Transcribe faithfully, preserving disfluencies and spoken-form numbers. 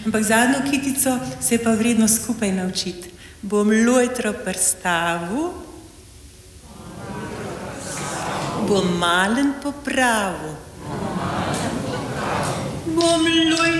Ampak zadnjo kitico se je pa vredno skupaj naučiti. Bom lojtro prstavil, bom malen popravil, bom lojtro